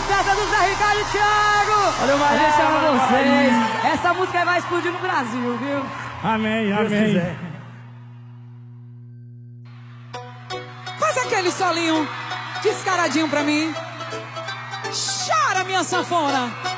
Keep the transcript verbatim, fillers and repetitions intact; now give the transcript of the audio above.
sucesso é do Zé Ricardo e Thiago! Valeu, Maria, Essa é valeu, pra vocês. valeu. Essa música vai explodir no Brasil, viu? Amém, amém. Faz aquele solinho descaradinho pra mim. Chora, minha sanfona!